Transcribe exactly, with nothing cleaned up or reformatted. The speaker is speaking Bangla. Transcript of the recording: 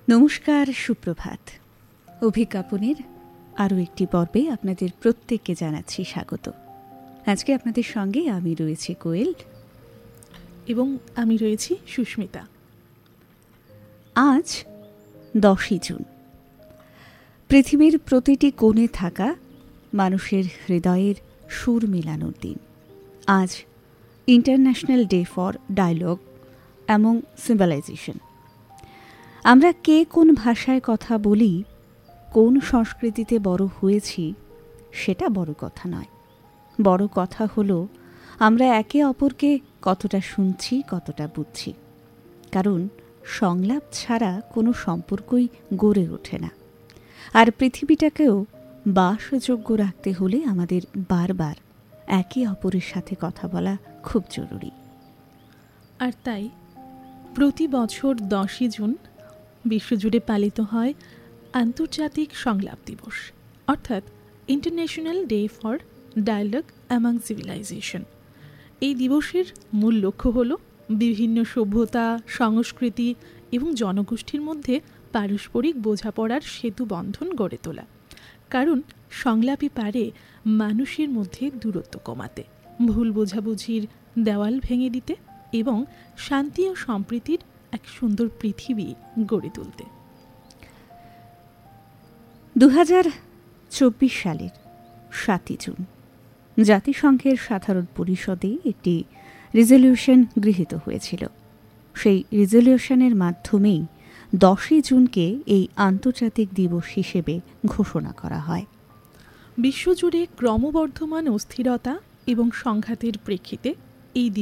নমস্কার, সুপ্রভাত। অভিজ্ঞাপনের আরও একটি পর্বে আপনাদের প্রত্যেককে জানাচ্ছি স্বাগত। আজকে আপনাদের সঙ্গে আমি রয়েছি কোয়েল এবং আমি রয়েছি সুস্মিতা। আজ দশই জুন, পৃথিবীর প্রতিটি কোণে থাকা মানুষের হৃদয়ের সুর মেলানোর দিন। আজ international day for dialogue among সিম্বলাইজেশন। আমরা কে কোন ভাষায় কথা বলি, কোন সংস্কৃতিতে বড় হয়েছি, সেটা বড় কথা নয়। বড় কথা হলো আমরা একে অপরকে কতটা শুনছি, কতটা বুঝছি। কারণ সংলাপ ছাড়া কোনো সম্পর্কই গড়ে ওঠে না। আর পৃথিবীটাকেও বাসযোগ্য রাখতে হলে আমাদের বারবার একে অপরের সাথে কথা বলা খুব জরুরি। আর তাই প্রতি বছর দশই জুন বিশ্বজুড়ে পালিত হয় আন্তর্জাতিক সংলাপ দিবস, অর্থাৎ international day for dialogue among civilisation. এই দিবসের মূল লক্ষ্য হল বিভিন্ন সভ্যতা, সংস্কৃতি এবং জনগোষ্ঠীর মধ্যে পারস্পরিক বোঝাপড়ার সেতু বন্ধন গড়ে তোলা। কারণ সংলাপই পারে মানুষের মধ্যে দূরত্ব কমাতে, ভুল বোঝাবুঝির দেওয়াল ভেঙে দিতে এবং শান্তি ও সম্প্রীতির এক সুন্দর পৃথিবী গড়ে তুলতে। দু হাজার চব্বিশ সালের সাতই জুন জাতিসংঘের সাধারণ পরিষদে একটি রেজলিউশন গৃহীত হয়েছিল। সেই রেজলিউশনের মাধ্যমেই দশই জুনকে এই আন্তর্জাতিক দিবস হিসেবে ঘোষণা করা হয়। বিশ্বজুড়ে ক্রমবর্ধমান অস্থিরতা এবং সংঘাতের প্রেক্ষিতে এই